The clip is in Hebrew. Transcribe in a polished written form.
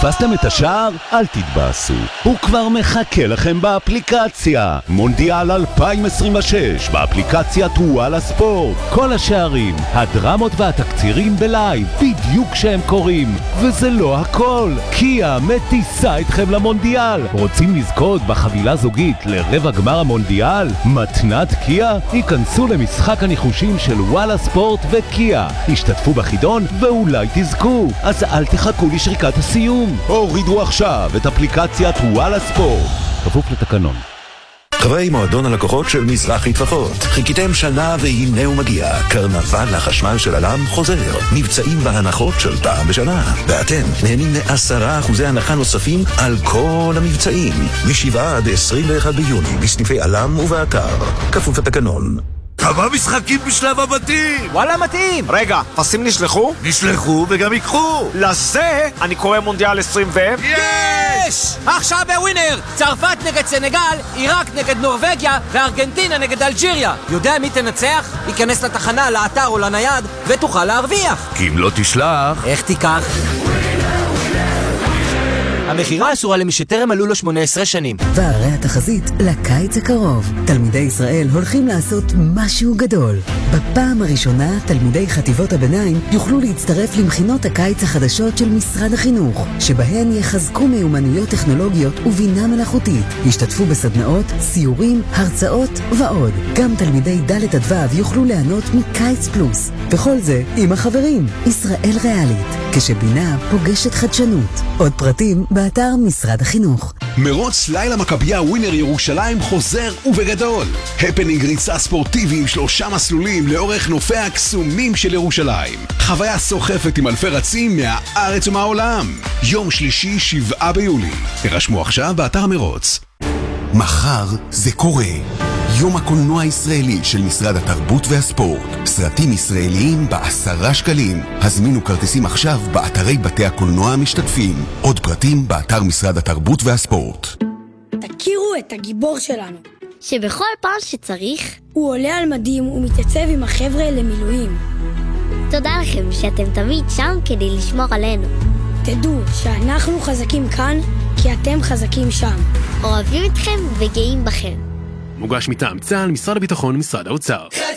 פספסתם את השער? אל תתבאסו, הוא כבר מחכה לכם באפליקציה. מונדיאל 2026 באפליקציית וואלה ספורט. כל השערים, הדרמות והתקצירים בלייב, בדיוק כשהם קורים. וזה לא הכל, קיה מטיסה אתכם למונדיאל. רוצים לזכות בחבילה זוגית לרבע גמר המונדיאל? מתנת קיה? היכנסו למשחק הניחושים של וואלה ספורט וקיה. השתתפו בחידון ואולי תזכו. אז אל תחכו לשריקת הסיום. הורידו עכשיו את אפליקציית וואלה ספורט. כפוף לתקנון. חברי מועדון הלקוחות של מזרחי טפחות, חיכיתם שנה והנה הוא מגיע. קרנבל החשמל של אלם חוזר. מבצעים בהנחות של פעם בשנה. ואתם נהנים ל10% הנחה נוספים על כל המבצעים. מ7 עד 21 ביוני בסניפי אלם ובאתר. כפוף לתקנון. כמה משחקים בשלב הבתים? וואלה מתאים. רגע, פסים נשלחו? נשלחו וגם ייקחו. לזה אני קורא מונדיאל 20 יש! עכשיו בווינר! צרפת נגד סנגל, עיראק נגד נורווגיה וארגנטינה נגד אלג'יריה. יודע מי תנצח? ייכנס לתחנה, לאתר או לנייד ותוכל להרוויח. כי אם לא תשלח... איך תיקח? המחירה אסורה למי שטרם מלאו לו 18 שנים. והרי התחזית לקיץ הקרוב. תלמידי ישראל הולכים לעשות משהו גדול. בפעם הראשונה תלמידי חטיבות הביניים יוכלו להצטרף למכינות הקיץ החדשות של משרד החינוך, שבהן יחזקו מיומנויות טכנולוגיות ובינה מלאכותית. ישתתפו בסדנאות, סיורים, הרצאות ועוד. גם תלמידי ד' עד ו' יוכלו ליהנות מקיץ פלוס. וכל זה עם החברים. ישראל ריאלית, כשבינה פוגשת חדשנות. עוד פרטים באתר משרד החינוך. מרוץ לילה מכבייה ווינר ירושלים חוזר ובגדול. הפנינג ריצה ספורטיבי עם 3 מסלולים לאורך נופי הקסומים של ירושלים. חוויה סוחפת עם אלפי רצים מהארץ ומהעולם. יום שלישי 7 ביולי. הרשמו עכשיו באתר מרוץ. מחר זה קורה. יום הקולנוע הישראלי של משרד התרבות והספורט. סרטים ישראליים ב10 שקלים. הזמינו כרטיסים עכשיו באתרי בתי הקולנוע המשתתפים. עוד פרטים באתר משרד התרבות והספורט. תכירו את הגיבור שלנו, שבכל פעם שצריך הוא עולה על מדים ומתייצב עם החבר'ה למילואים. תודה לכם שאתם תמיד שם כדי לשמור עלינו. תדעו שאנחנו חזקים כאן כי אתם חזקים שם. אוהבים אתכם וגאים בכם. מוגש מטעם צה"ל, משרד הביטחון ומשרד האוצר.